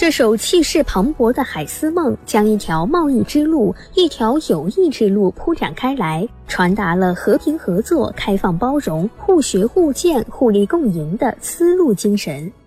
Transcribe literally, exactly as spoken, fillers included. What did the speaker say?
这首气势磅礴的海思梦将一条贸易之路、一条友谊之路铺展开来，传达了和平合作、开放包容、互学互鉴、互利共赢的丝路精神。